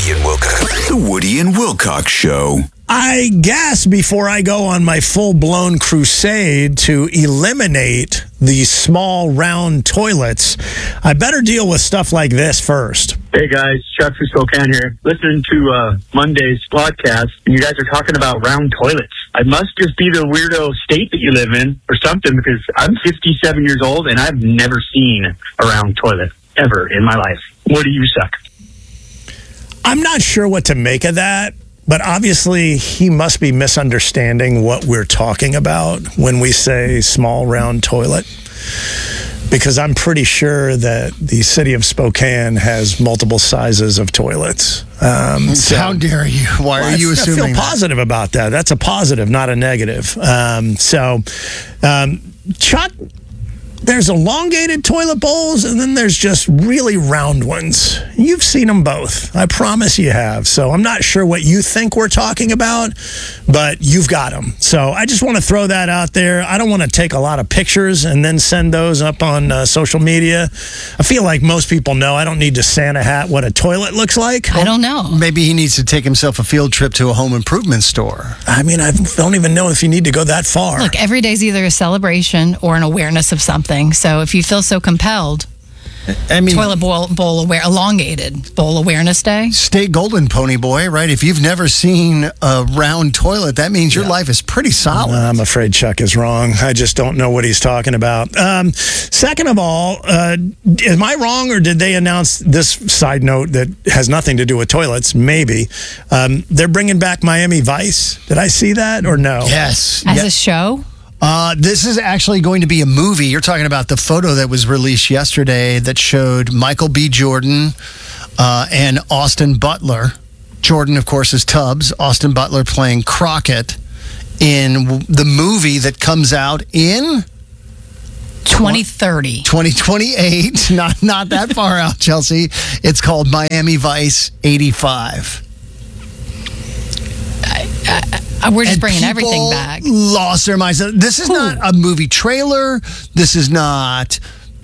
Woody and Wilcox. The Woody and Wilcox Show. I guess before I go on my full-blown crusade to eliminate these small, round toilets, I better deal with stuff like this first. Hey guys, Chuck from Spokane here. Listening to Monday's podcast, and you guys are talking about round toilets. I must just be the weirdo state that you live in or something, because I'm 57 years old and I've never seen a round toilet ever in my life. What do you suck? I'm not sure what to make of that, but obviously he must be misunderstanding what we're talking about when we say small, round toilet. Because I'm pretty sure that the city of Spokane has multiple sizes of toilets. So, how dare you? Why are you assuming I feel positive about that. That's a positive, not a negative. Chuck, there's elongated toilet bowls, and then there's just really round ones. You've seen them both. I promise you have. So I'm not sure what you think we're talking about, but you've got them. So I just want to throw that out there. I don't want to take a lot of pictures and then send those up on social media. I feel like most people know I don't need to Santa hat what a toilet looks like. I don't know. Maybe he needs to take himself a field trip to a home improvement store. I mean, I don't even know if you need to go that far. Look, every day's either a celebration or an awareness of something. So if you feel so compelled, I mean, toilet bowl elongated bowl awareness day. Stay golden, pony boy, right? If you've never seen a round toilet, that means your life is pretty solid. I'm afraid Chuck is wrong. I just don't know what he's talking about. Second of all, am I wrong, or did they announce this side note that has nothing to do with toilets? Maybe. They're bringing back Miami Vice. Did I see that or no? Yes. As a show? This is actually going to be a movie. You're talking about the photo that was released yesterday that showed Michael B. Jordan and Austin Butler. Jordan, of course, is Tubbs. Austin Butler playing Crockett in the movie that comes out in 2030. 2028. Not that far out, Chelsea. It's called Miami Vice 85. We're just bringing everything back. Lost their minds. This is not a movie trailer. This is not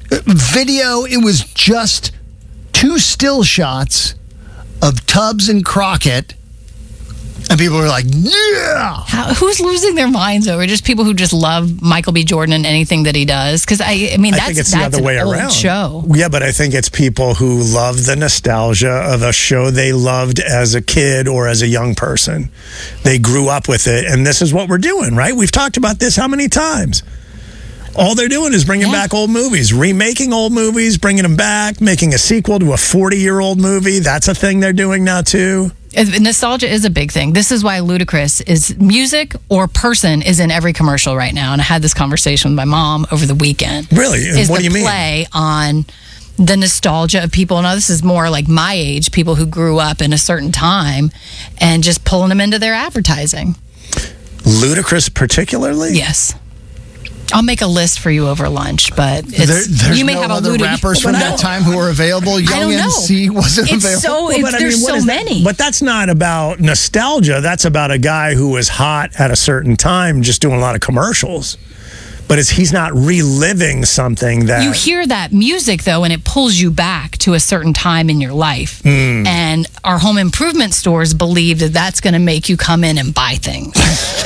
video. It was just two still shots of Tubbs and Crockett. And people were like, yeah! Who's losing their minds over? Just people who just love Michael B. Jordan and anything that he does? Because, I mean, think it's the other way an around. Old show. Yeah, but I think it's people who love the nostalgia of a show they loved as a kid or as a young person. They grew up with it, and this is what we're doing, right? We've talked about this how many times? All they're doing is bringing back old movies, remaking old movies, bringing them back, making a sequel to a 40-year-old movie. That's a thing they're doing now, too. Nostalgia is a big thing. This is why Ludacris is music or person is in every commercial right now. And I had this conversation with my mom over the weekend. Really? What do you mean? Play on the nostalgia of people. Now, this is more like my age, people who grew up in a certain time, and just pulling them into their advertising. Ludacris particularly? Yes. I'll make a list for you over lunch, but there's you may no have other a rappers from that time who are available. Young MC wasn't available. There's so many. But that's not about nostalgia. That's about a guy who was hot at a certain time, just doing a lot of commercials. But he's not reliving something that... You hear that music, though, and it pulls you back to a certain time in your life. And our home improvement stores believe that that's going to make you come in and buy things.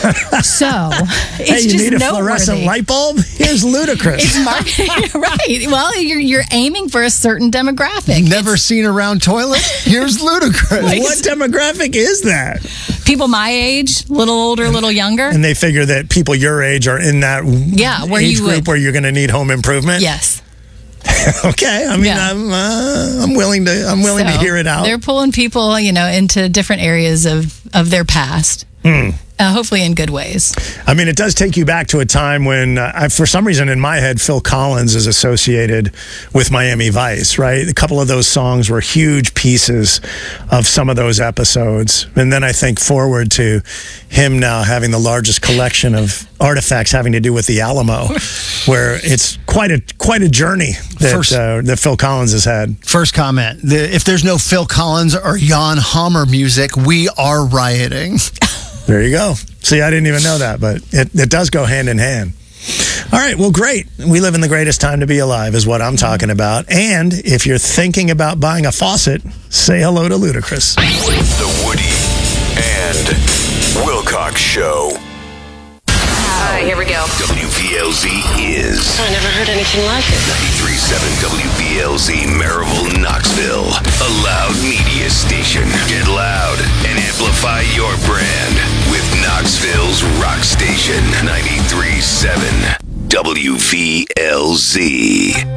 So, it's you just need a noteworthy. fluorescent light bulb? Here's Ludacris. It's marketing, right. Well, you're aiming for a certain demographic. Never seen a round toilet? Here's Ludacris. What demographic is that? People my age, little older, little younger. And they figure that people your age are in that where age you group would, where you're going to need home improvement. Yes. Okay. I mean, I'm willing to hear it out. They're pulling people, into different areas of their past. Hopefully in good ways. I mean, it does take you back to a time when, for some reason in my head, Phil Collins is associated with Miami Vice, right? A couple of those songs were huge pieces of some of those episodes. And then I think forward to him now having the largest collection of artifacts having to do with the Alamo, where it's quite a journey that Phil Collins has had. First comment, if there's no Phil Collins or Jan Hammer music, we are rioting. There you go. See, I didn't even know that, but it does go hand in hand. All right, well, great. We live in the greatest time to be alive is what I'm talking about. And if you're thinking about buying a faucet, say hello to Ludacris. The Woody and Wilcox Show. All right, here we go. WVLZ is I never heard anything like it. 93.7 WVLZ Maryville, Knoxville. A loud media station. Get loud and amplify your brand with Knoxville's rock station. 93.7 WVLZ.